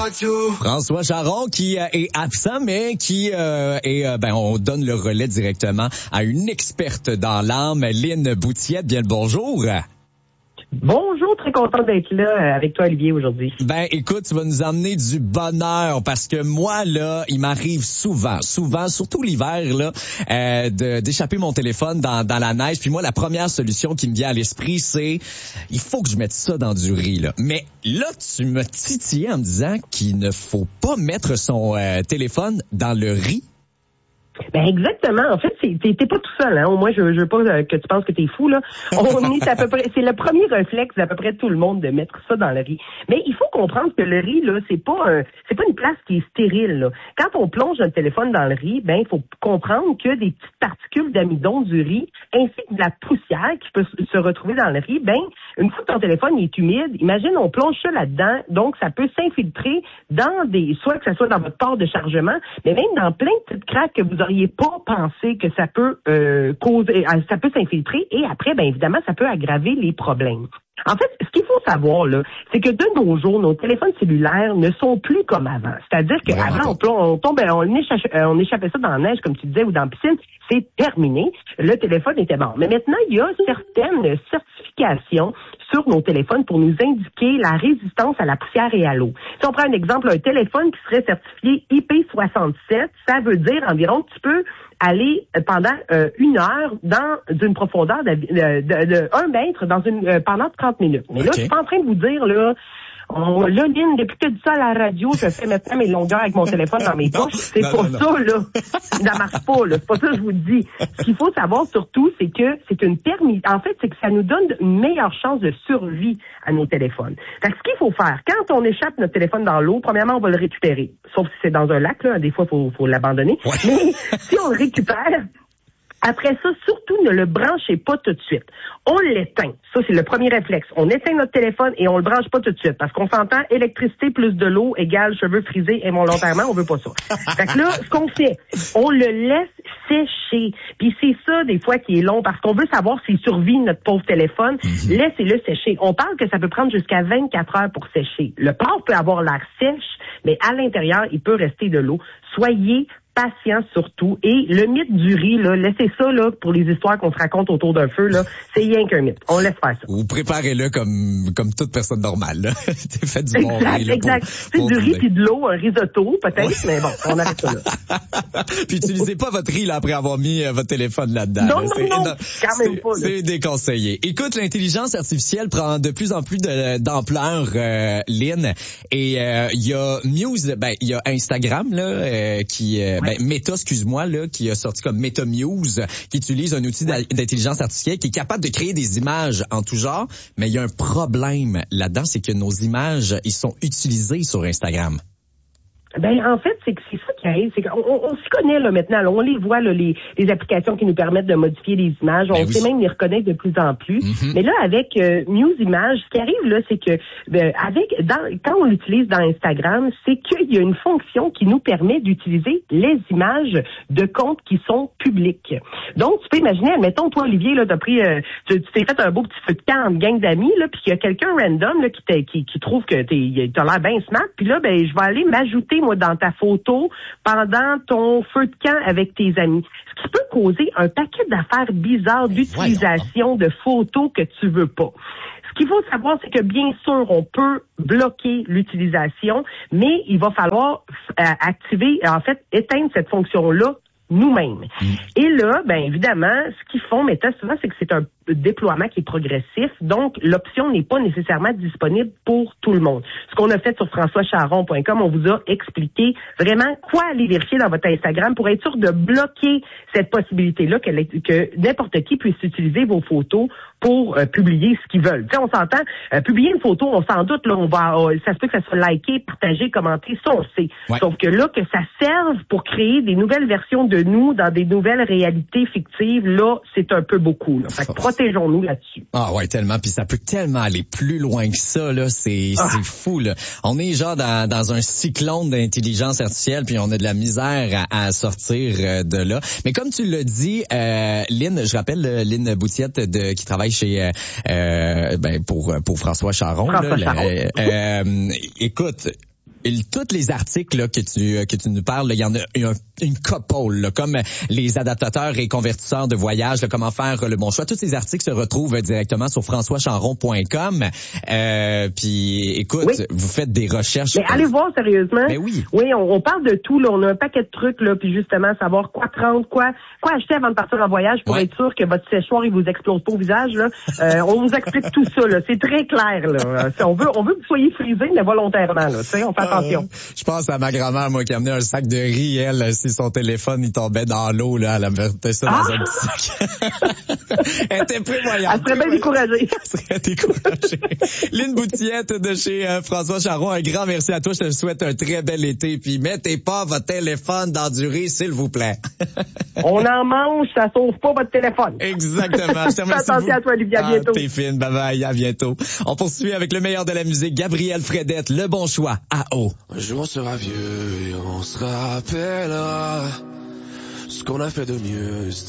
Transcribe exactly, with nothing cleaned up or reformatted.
François Charon qui euh, est absent, mais qui euh, est, euh, ben, on donne le relais directement à une experte dans l'âme, Lynn Boutiette. Bien le bonjour. Bonjour, très content d'être là avec toi, Olivier, aujourd'hui. Ben, écoute, tu vas nous emmener du bonheur parce que moi, là, il m'arrive souvent, souvent, surtout l'hiver, là, euh, de, d'échapper mon téléphone dans, dans la neige. Puis moi, la première solution qui me vient à l'esprit, c'est il faut que je mette ça dans du riz, là. Mais là, tu me titillais en me disant qu'il ne faut pas mettre son euh, téléphone dans le riz. Ben exactement. En fait, c'est, t'es, t'es pas tout seul. Hein. Au moins, je, je veux pas euh, que tu penses que t'es fou là. On est à peu près. C'est le premier réflexe d'à peu près tout le monde de mettre ça dans le riz. Mais il faut comprendre que le riz là, c'est pas un, c'est pas une place qui est stérile. Là. Quand on plonge un téléphone dans le riz, ben il faut comprendre que des petites particules d'amidon du riz, ainsi que de la poussière qui peut se retrouver dans le riz, ben une fois que ton téléphone est humide, imagine on plonge ça là-dedans, donc ça peut s'infiltrer dans des, soit que ça soit dans votre port de chargement, mais même dans plein de petites craques que vous auriez pas pensé que ça peut euh, causer, ça peut s'infiltrer et après, ben évidemment, ça peut aggraver les problèmes. En fait, ce qu'il faut savoir, là, c'est que de nos jours, nos téléphones cellulaires ne sont plus comme avant. C'est-à-dire qu'avant, on, on tombait, on échappait, on échappait ça dans la neige, comme tu disais, ou dans la piscine, c'est terminé. Le téléphone était mort. Mais maintenant, il y a certaines certifications sur nos téléphones pour nous indiquer la résistance à la poussière et à l'eau. Si on prend un exemple, un téléphone qui serait certifié I P soixante-sept, ça veut dire environ que tu peux aller pendant euh, une heure dans une profondeur de, de, de, de un mètre dans une euh, pendant trente minutes. Mais là, okay. Je suis pas en train de vous dire là. On, là, Lynn, depuis que tu dis ça à la radio, je fais maintenant mes longueurs avec mon téléphone dans mes poches. C'est non, pas non, ça, non. là. Ça marche pas, là. C'est pas ça que je vous dis. Ce qu'il faut savoir surtout, c'est que c'est une permis. En fait, c'est que ça nous donne une meilleure chance de survie à nos téléphones. Fait que ce qu'il faut faire, quand on échappe notre téléphone dans l'eau, premièrement, on va le récupérer. Sauf si c'est dans un lac, là. Des fois, faut, faut l'abandonner. Ouais. Mais si on le récupère, après ça, surtout, ne le branchez pas tout de suite. On l'éteint. Ça, c'est le premier réflexe. On éteint notre téléphone et on le branche pas tout de suite. Parce qu'on s'entend, électricité plus de l'eau égale cheveux frisés involontairement, on veut pas ça. Fait que là, ce qu'on fait, on le laisse sécher. Puis c'est ça, des fois, qui est long, parce qu'on veut savoir s'il survit, notre pauvre téléphone. Mm-hmm. Laissez-le sécher. On parle que ça peut prendre jusqu'à vingt-quatre heures pour sécher. Le port peut avoir l'air sèche, mais à l'intérieur, il peut rester de l'eau. Soyez patient surtout. Et le mythe du riz, là, laissez ça là pour les histoires qu'on se raconte autour d'un feu, là, c'est rien qu'un mythe. On laisse faire ça. Vous préparez-le comme comme toute personne normale. Là. Faites du bon exact, riz. Là, exact. C'est du riz puis de l'eau, un risotto peut-être, ouais. Mais bon, on arrête ça là. Puis utilisez pas votre riz là après avoir mis euh, votre téléphone là-dedans. Non, là. non, c'est, non, non, quand même pas. Là. C'est déconseillé. Écoute, l'intelligence artificielle prend de plus en plus de, d'ampleur, euh, Lynn. Et il euh, y a Muse, ben il y a Instagram là euh, qui, euh, ouais. ben Meta, excuse moi là, qui a sorti comme MetaMuse, qui utilise un outil d'intelligence artificielle qui est capable de créer des images en tout genre, mais il y a un problème là-dedans, c'est que nos images, ils sont utilisées sur Instagram. Ben en fait, c'est que c'est ça qui arrive, c'est qu'on on, on s'y connaît là maintenant, là, on les voit là, les, les applications qui nous permettent de modifier les images, on ben oui. sait même les reconnaître de plus en plus. Mm-hmm. Mais là avec euh, Muse Images, ce qui arrive là, c'est que ben, avec dans quand on l'utilise dans Instagram, c'est qu'il y a une fonction qui nous permet d'utiliser les images de comptes qui sont publics. Donc tu peux imaginer, admettons toi Olivier là, t'as pris, euh, tu, tu t'es fait un beau petit feu de camp en gang d'amis là, puis il y a quelqu'un random là qui t'es, qui, qui trouve que t'es, t'as l'air bien smart, puis là ben je vais aller m'ajouter moi dans ta photo pendant ton feu de camp avec tes amis. Ce qui peut causer un paquet d'affaires bizarres d'utilisation de photos que tu veux pas. Ce qu'il faut savoir, c'est que bien sûr, on peut bloquer l'utilisation, mais il va falloir euh, activer, en fait, éteindre cette fonction-là nous-mêmes. Mmh. Et là, ben évidemment, ce qu'ils font, Meta, souvent, c'est que c'est un déploiement qui est progressif, donc l'option n'est pas nécessairement disponible pour tout le monde. Ce qu'on a fait sur françois charon point com, on vous a expliqué vraiment quoi aller vérifier dans votre Instagram pour être sûr de bloquer cette possibilité-là que, que n'importe qui puisse utiliser vos photos pour euh, publier ce qu'ils veulent. Tu sais, on s'entend, euh, publier une photo, on s'en doute, là, on va, euh, ça se peut que ça soit liké, partagé, commenté, ça on sait. Ouais. Sauf que là, que ça serve pour créer des nouvelles versions de nous dans des nouvelles réalités fictives, là, c'est un peu beaucoup. Là. Fait que protégeons-nous là-dessus. Ah ouais, tellement. Puis ça peut tellement aller plus loin que ça, là. C'est, ah. c'est fou, là. On est genre dans, dans un cyclone d'intelligence artificielle, puis on a de la misère à, à sortir de là. Mais comme tu l'as dit, euh, Lynn, je rappelle Lynn Boutiette de, qui travaille chez euh, ben pour pour François Charon. François là, Charon. Euh, euh, écoute, Et tous les articles là, que tu que tu nous parles, il y en a une, une couple, là, comme les adaptateurs et convertisseurs de voyage, là, comment faire le bon choix. Tous ces articles se retrouvent directement sur françois chanron point com. Euh, puis, écoute, oui. vous faites des recherches. Mais allez voir sérieusement. Mais oui. Oui, on, on parle de tout. Là, on a un paquet de trucs là, puis justement savoir quoi prendre, quoi, quoi acheter avant de partir en voyage pour ouais. être sûr que votre séchoir il vous explose pas au visage. Là, euh, on vous explique tout ça. Là, c'est très clair. Là, on veut, on veut que vous soyez frisés, mais volontairement. Là, tu sais, on fait attention. Euh, je pense à ma grand-mère, moi, qui a amené un sac de riz. Elle, si son téléphone il tombait dans l'eau, là, elle avait ça dans ah! un petit sac. Elle était prévoyante. Elle serait bien découragée. Elle serait découragée. Lynn Boutillette de chez euh, François Charron, un grand merci à toi. Je te souhaite un très bel été. Puis mettez pas votre téléphone dans du riz, s'il vous plaît. On en mange, ça sauve pas votre téléphone. Exactement. Je te remercie. Attention à toi, Olivier. À bientôt. Ah, t'es fine. Bye bye. À bientôt. On poursuit avec le meilleur de la musique. Gabriel Fredette, Le Bon Choix, à haut. Un jour on sera vieux et on se rappellera ce qu'on a fait de mieux.